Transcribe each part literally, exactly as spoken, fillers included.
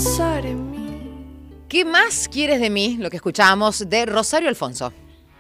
pensar en mí. ¿Qué más quieres de mí? Lo que escuchábamos de Rosario Alfonso.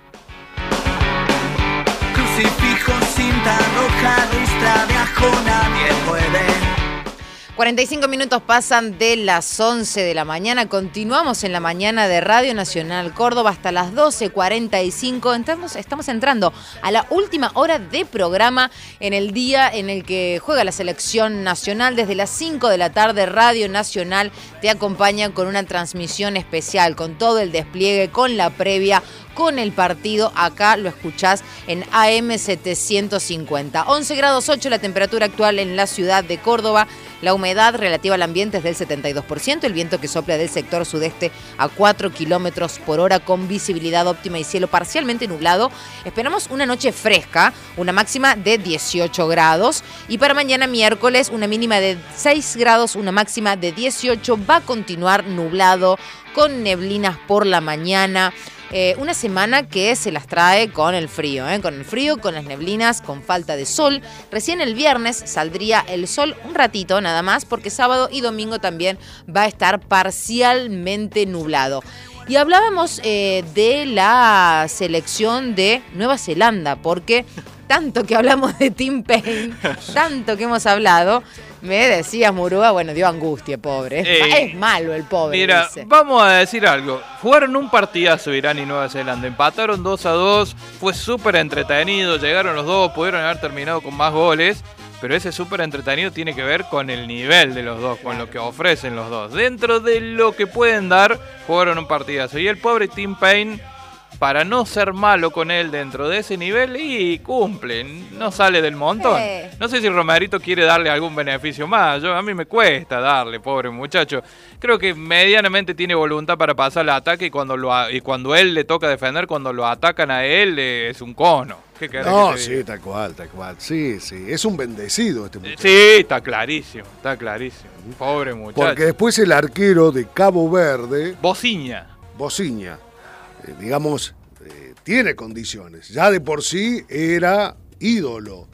Crucifijo, cinta roja, lustra, viajo, nadie puede. cuarenta y cinco minutos pasan de las once de la mañana. Continuamos en la mañana de Radio Nacional Córdoba hasta las doce cuarenta y cinco. Estamos, estamos entrando a la última hora de programa en el día en el que juega la selección nacional. Desde las cinco de la tarde, Radio Nacional te acompaña con una transmisión especial, con todo el despliegue, con la previa, con el partido. Acá lo escuchás en A M setecientos cincuenta. once grados ocho la temperatura actual en la ciudad de Córdoba. La humedad relativa al ambiente es del setenta y dos por ciento. El viento que sopla del sector sudeste a cuatro kilómetros por hora con visibilidad óptima y cielo parcialmente nublado. Esperamos una noche fresca, una máxima de dieciocho grados. Y para mañana miércoles una mínima de seis grados, una máxima de dieciocho. Va a continuar nublado con neblinas por la mañana. Eh, una semana que se las trae con el frío, ¿eh? con el frío, con las neblinas, con falta de sol. Recién el viernes saldría el sol un ratito nada más, porque sábado y domingo también va a estar parcialmente nublado. Y hablábamos eh, de la selección de Nueva Zelanda, porque tanto que hablamos de Tim Payne, tanto que hemos hablado, me decías, Murúa, bueno, dio angustia, pobre. Eh, es malo el pobre. Mira, dice. Vamos a decir algo. Jugaron un partidazo Irán y Nueva Zelanda. Empataron dos a dos. Fue súper entretenido. Llegaron los dos. Pudieron haber terminado con más goles. Pero ese súper entretenido tiene que ver con el nivel de los dos, con lo que ofrecen los dos. Dentro de lo que pueden dar, jugaron un partidazo. Y el pobre Tim Payne, para no ser malo con él dentro de ese nivel, y cumple, no sale del montón. Eh. No sé si Romerito quiere darle algún beneficio más. Yo, a mí me cuesta darle, pobre muchacho. Creo que medianamente tiene voluntad para pasar al ataque y cuando, lo, y cuando él le toca defender, cuando lo atacan a él, eh, es un cono. ¿Qué querés No, que te diga? sí, tal cual, tal cual. Sí, sí, es un bendecido este muchacho. Sí, está clarísimo, está clarísimo. Pobre muchacho. Porque después el arquero de Cabo Verde, Bociña. Bociña, eh, digamos, eh, tiene condiciones. Ya de por sí era ídolo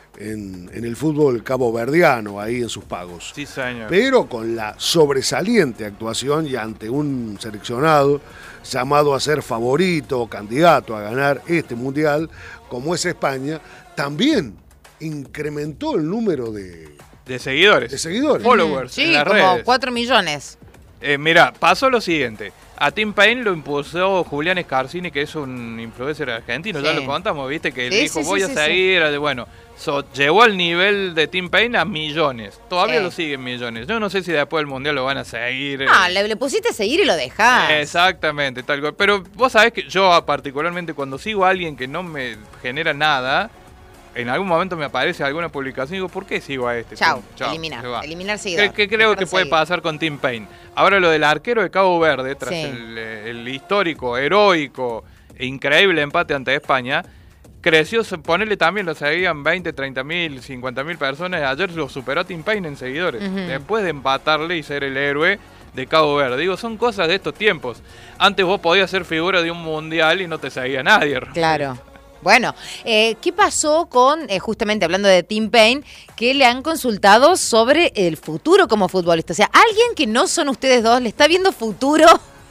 en, en el fútbol caboverdiano, ahí en sus pagos. Sí, señor. Pero con la sobresaliente actuación y ante un seleccionado llamado a ser favorito o candidato a ganar este mundial, como es España, también incrementó el número de, De seguidores. de seguidores. Followers Sí, en las como redes. cuatro millones. Eh, mira, pasó lo siguiente. A Tim Payne lo impulsó Julián Escarcini, que es un influencer argentino, Sí. ya lo contamos, viste, que él Sí, dijo, sí, voy sí, a sí, seguir, de bueno, so, llevó el nivel de Tim Payne a millones. Todavía Sí. lo siguen millones. Yo no sé si después del Mundial lo van a seguir. No, eh. le, le pusiste a seguir y lo dejás. Exactamente, tal cual. Pero vos sabés que yo particularmente cuando sigo a alguien que no me genera nada, en algún momento me aparece alguna publicación y digo, ¿por qué sigo a este? Chau, Chau, eliminar, se va. eliminar seguidor. ¿Qué, qué creo Dejar que de puede seguir. pasar con Tim Payne? Ahora lo del arquero de Cabo Verde, tras Sí. el, el histórico, heroico e increíble empate ante España, creció, ponerle también, lo seguían veinte, treinta mil, cincuenta mil personas. Ayer lo superó a Tim Payne en seguidores, Ujú. después de empatarle y ser el héroe de Cabo Verde. Digo, son cosas de estos tiempos. Antes vos podías ser figura de un mundial y no te seguía nadie. Claro. Bueno, eh, ¿qué pasó con, eh, justamente hablando de Tim Payne, que le han consultado sobre el futuro como futbolista? O sea, alguien que no son ustedes dos, le está viendo futuro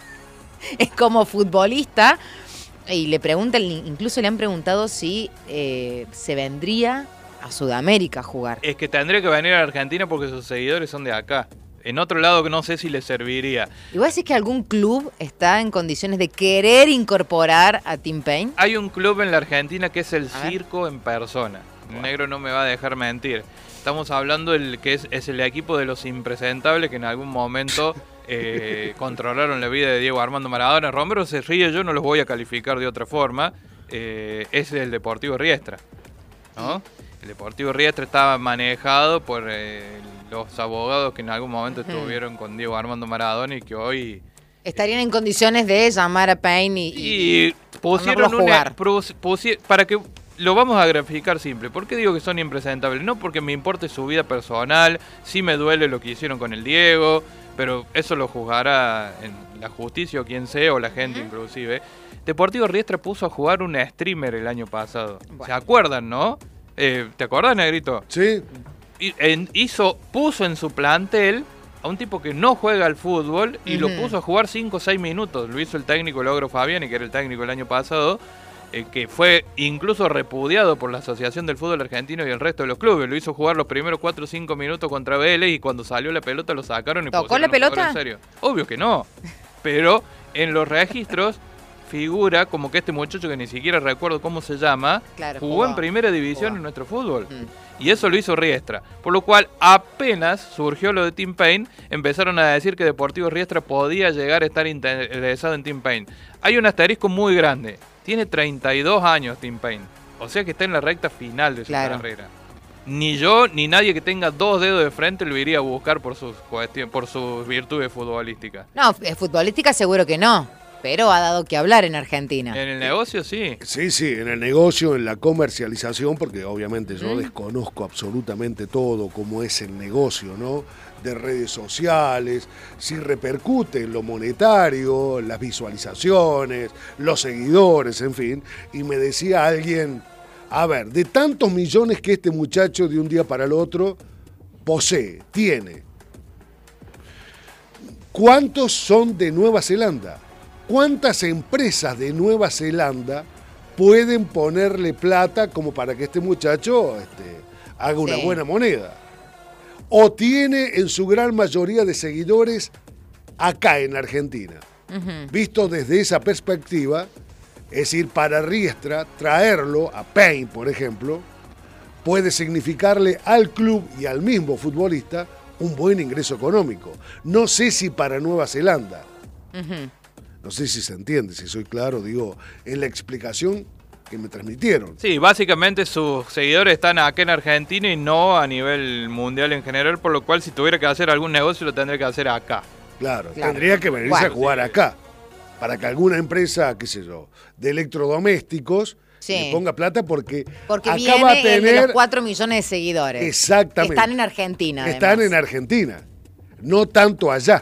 es como futbolista y le preguntan, incluso le han preguntado si eh, se vendría a Sudamérica a jugar. Es que tendría que venir a Argentina porque sus seguidores son de acá. En otro lado que no sé si le serviría. ¿Y vos decís que algún club está en condiciones de querer incorporar a Tim Payne? Hay un club en la Argentina que es el A ver. Circo en persona. El negro no me va a dejar mentir. Estamos hablando del que es, es el equipo de los impresentables que en algún momento eh, controlaron la vida de Diego Armando Maradona. Romero se ríe, yo no los voy a calificar de otra forma. Eh, es el Deportivo Riestra, ¿no? El Deportivo Riestra estaba manejado por eh, los abogados que en algún momento Ujú. estuvieron con Diego Armando Maradona y que hoy... Estarían en condiciones de llamar a Payne y... y- Y pusieron ponerlo a una, jugar. pus- pusi- para que lo vamos a graficar simple. ¿Por qué digo que son impresentables? No porque me importe su vida personal, sí me duele lo que hicieron con el Diego, pero eso lo juzgará en la justicia o quien sea, o la gente inclusive. Deportivo Riestra puso a jugar un streamer el año pasado. Bueno. ¿Se acuerdan, no? Eh, ¿Te acordás, Negrito? Sí, Y- en- hizo, puso en su plantel a un tipo que no juega al fútbol y Ujú. lo puso a jugar cinco o seis minutos. Lo hizo el técnico Logro Fabiani, que era el técnico el año pasado, eh, que fue incluso repudiado por la Asociación del Fútbol Argentino y el resto de los clubes. Lo hizo jugar los primeros cuatro o cinco minutos contra Vélez y cuando salió la pelota lo sacaron y ¿Tocó pusieron la a jugar pelota? en serio. Obvio que no, pero en los registros figura como que este muchacho, que ni siquiera recuerdo cómo se llama, Claro, jugó, jugó. en primera división Jugó. en nuestro fútbol. Mm. Y eso lo hizo Riestra. Por lo cual, apenas surgió lo de Tim Payne, empezaron a decir que Deportivo Riestra podía llegar a estar interesado en Tim Payne. Hay un asterisco muy grande. Tiene treinta y dos años Tim Payne. O sea que está en la recta final de su Claro. carrera. Ni yo, ni nadie que tenga dos dedos de frente lo iría a buscar por sus, cuestion- por sus virtudes futbolísticas. No, eh, futbolística seguro que no, pero ha dado que hablar en Argentina. En el negocio sí. Sí, sí, en el negocio, en la comercialización, porque obviamente yo desconozco absolutamente todo, cómo es el negocio, ¿no? De redes sociales, si repercute en lo monetario, las visualizaciones, los seguidores, en fin. Y me decía alguien, a ver, de tantos millones que este muchacho de un día para el otro posee, tiene, ¿cuántos son de Nueva Zelanda? ¿Cuántas empresas de Nueva Zelanda pueden ponerle plata como para que este muchacho este, haga una Sí. buena moneda? ¿O tiene en su gran mayoría de seguidores acá en Argentina? Ujú. Visto desde esa perspectiva, es decir, para Riestra, traerlo a Payne, por ejemplo, puede significarle al club y al mismo futbolista un buen ingreso económico. No sé si para Nueva Zelanda. Ujú. No sé si se entiende, si soy claro, digo, en la explicación que me transmitieron. Sí, básicamente sus seguidores están acá en Argentina y no a nivel mundial en general, por lo cual si tuviera que hacer algún negocio lo tendría que hacer acá. Claro, Claro. tendría que venirse Bueno, a jugar sí. acá, para que alguna empresa, qué sé yo, de electrodomésticos Sí. le ponga plata porque, Porque acá viene va a el de tener... los cuatro millones de seguidores. Exactamente. Están en Argentina, Están además. en Argentina, no tanto allá.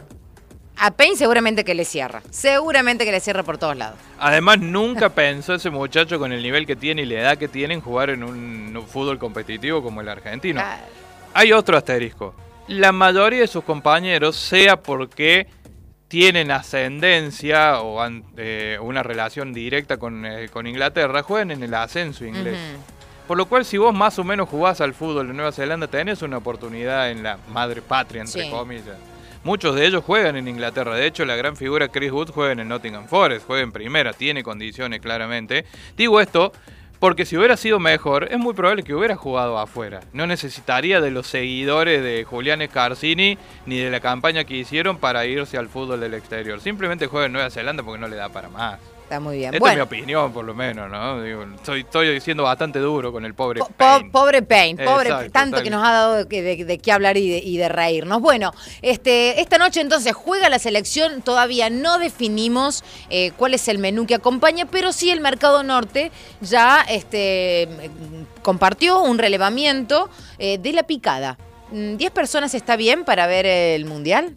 A Payne seguramente que le cierra. Seguramente que le cierra por todos lados. Además, nunca pensó ese muchacho con el nivel que tiene y la edad que tiene en jugar en un, un fútbol competitivo como el argentino. Claro. Hay otro asterisco. La mayoría de sus compañeros, sea porque tienen ascendencia o han, eh, una relación directa con, eh, con Inglaterra, juegan en el ascenso inglés. Ujú. Por lo cual, si vos más o menos jugás al fútbol en Nueva Zelanda, tenés una oportunidad en la madre patria, entre Sí. comillas. Muchos de ellos juegan en Inglaterra. De hecho, la gran figura Chris Wood juega en el Nottingham Forest, juega en primera, tiene condiciones claramente. Digo esto porque si hubiera sido mejor, es muy probable que hubiera jugado afuera. No necesitaría de los seguidores de Julián Scarsini ni de la campaña que hicieron para irse al fútbol del exterior. Simplemente juega en Nueva Zelanda porque no le da para más. Está muy bien. Esta bueno, es mi opinión, por lo menos, ¿no? Digo, estoy, estoy siendo bastante duro con el pobre po- po- Payne. pobre Payne, pobre, Exacto, tanto tal. que nos ha dado de, de- de qué hablar y de, y de reírnos. Bueno, este, esta noche entonces juega la selección, todavía no definimos eh, cuál es el menú que acompaña, pero sí el Mercado Norte ya este, compartió un relevamiento eh, de la picada. Mm, ¿diez personas está bien para ver el Mundial?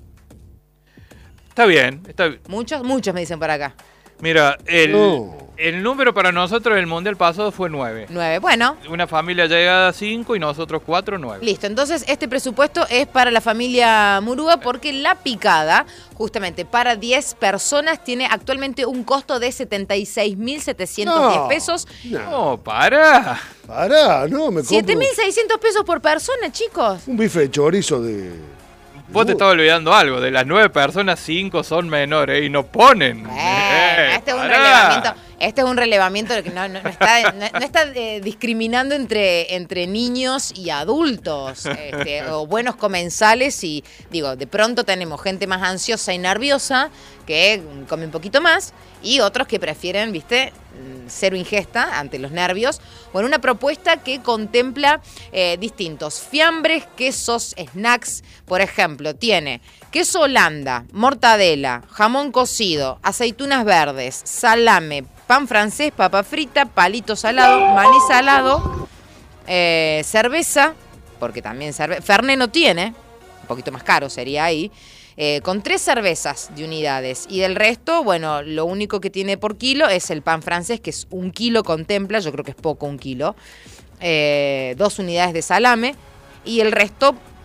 Está bien, está bien. Muchos, muchos me dicen por acá. Mira, el, No. el número para nosotros en el Mundial pasado fue nueve. Nueve. Bueno, Una familia llegada a cinco y nosotros cuatro, nueve. listo, entonces este presupuesto es para la familia Murúa porque la picada, justamente para diez personas, tiene actualmente un costo de setenta y seis mil setecientos diez No. pesos. No, No, para. pará, no, me siete compro mil seiscientos pesos por persona, chicos. un bife de chorizo de... Vos te estabas olvidando algo. De las nueve personas, cinco son menores y no ponen. Bueno, Eh, este es un pará. relevamiento, este es un relevamiento que no, no- no está, no, no está eh, discriminando entre, entre niños y adultos, este, o buenos comensales y digo, de pronto tenemos gente más ansiosa y nerviosa que come un poquito más y otros que prefieren, viste, mm, cero ingesta ante los nervios. Bueno, una propuesta que contempla eh, distintos fiambres, quesos, snacks, por ejemplo, tiene queso Holanda, mortadela, jamón cocido, aceitunas verdes, salame, pan francés, papa frita, palito salado, maní salado, eh, cerveza, porque también cerveza, Fernet no tiene, un poquito más caro sería ahí, eh, con tres cervezas de unidades. Y del resto, bueno, lo único que tiene por kilo es el pan francés, que es un kilo contempla, yo creo que es poco un kilo, eh, dos unidades de salame, y el resto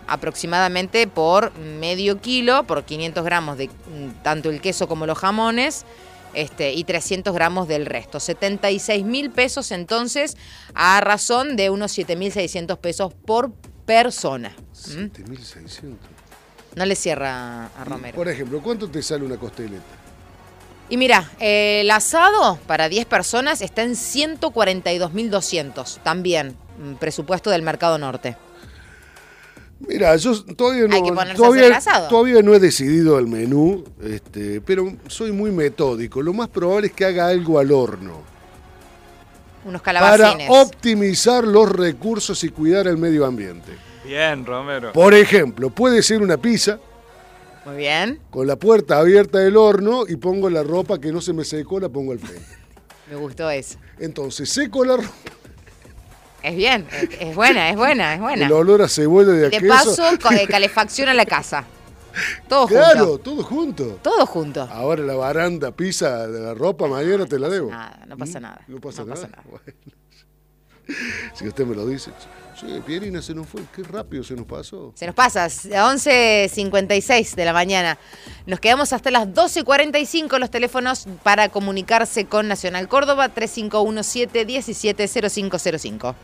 aproximadamente por medio kilo, por quinientos gramos de tanto el queso como los jamones, este, y trescientos gramos del resto. setenta y seis mil pesos entonces, a razón de unos siete mil seiscientos pesos por persona. siete mil seiscientos. No le cierra a Romero. Por ejemplo, ¿cuánto te sale una costeleta? Y mira, eh, el asado para diez personas está en ciento cuarenta y dos mil doscientos, también, presupuesto del Mercado Norte. Mira, yo todavía no, Hay que ponerse todavía, a hacer el asado. todavía no he decidido el menú, este, pero soy muy metódico. Lo más probable es que haga algo al horno. Unos Para calabacines. optimizar los recursos y cuidar el medio ambiente. Bien, Romero. Por ejemplo, puede ser una pizza Muy bien. con la puerta abierta del horno y pongo la ropa que no se me secó, la pongo al frente. Me gustó eso. Entonces seco la ropa, Es bien, es, es buena, es buena, es buena. el olor a cebolla y a De queso. paso, co- eh, calefacción a la casa. Todo Claro, junto. todo junto. Todo junto. Ahora la baranda pisa de la ropa, mañana te la debo. Nada, no pasa ¿Mm? nada. No pasa No nada. pasa nada. Bueno. Si usted me lo dice. Sí, Pierina se nos fue, qué rápido se nos pasó. Se nos pasa, once cincuenta y seis de la mañana. Nos quedamos hasta las doce cuarenta y cinco los teléfonos para comunicarse con Nacional Córdoba, tres cinco uno siete, uno siete cero cinco cero cinco.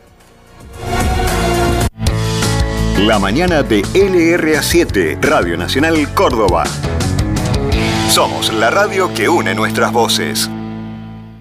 La mañana de L R A siete, Radio Nacional Córdoba. Somos la radio que une nuestras voces.